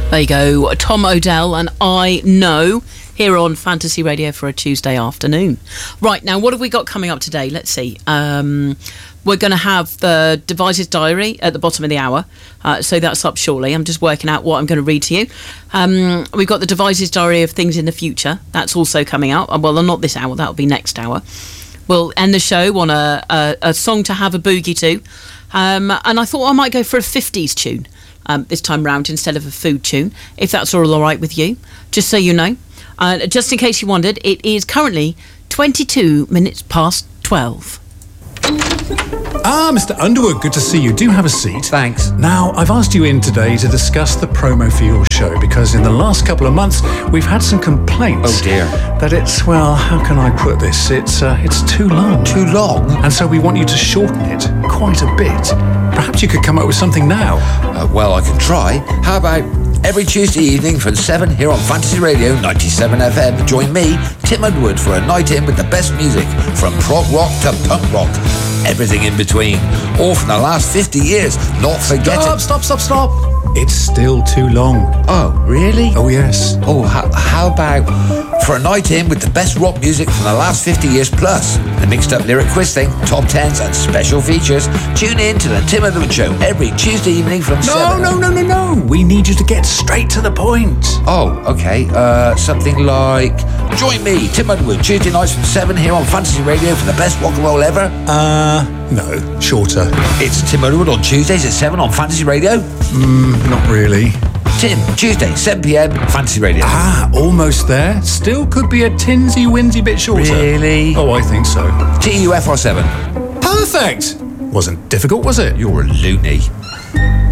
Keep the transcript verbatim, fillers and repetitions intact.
There you go, Tom Odell and I Know, here on Fantasy Radio for a Tuesday afternoon. Right, now what have we got coming up today? Let's see. Um, we're going to have the Devices Diary at the bottom of the hour, uh, so that's up shortly. I'm just working out what I'm going to read to you. Um, we've got the Devices Diary of Things in the Future. That's also coming out. Well, not this hour, that'll be next hour. We'll end the show on a, a, a song to have a boogie to. Um, and I thought I might go for a fifties tune um, this time round instead of a food tune, if that's all all right with you, just so you know. Uh, just in case you wondered, it is currently twenty-two minutes past twelve. Ah, Mister Underwood, good to see you. Do have a seat. Thanks. Now, I've asked you in today to discuss the promo for your show because in the last couple of months we've had some complaints. Oh dear. That it's, well, how can I put this? It's uh, it's too long. Too long? And so we want you to shorten it quite a bit. Perhaps you could come up with something now. Uh, well, I can try. How about every Tuesday evening from seven here on Fantasy Radio ninety-seven F M? Join me, Tim Underwood, for a night in with the best music from prog rock to punk rock. Everything in between. All from the last fifty years. Not forgetting... Stop, stop, stop, stop. It's still too long. Oh, really? Oh, yes. Oh, how, how about for a night in with the best rock music from the last fifty years plus? A mixed up lyric quiz thing, top tens and special features. Tune in to the Tim Underwood Show every Tuesday evening from No, seven. no, no, no, no. We need you to get straight to the point. Oh, okay. Uh, something like... Join me, Tim Underwood, Tuesday nights from seven here on Fantasy Radio for the best rock and roll ever. Uh, no, shorter. It's Tim Underwood on Tuesdays at seven on Fantasy Radio. Mm, not really. Tim, Tuesday, seven p.m, Fantasy Radio. Ah, almost there. Still could be a tinsy-winsy bit shorter. Really? Oh, I think so. T U F R seven. Perfect! Wasn't difficult, was it? You're a loony.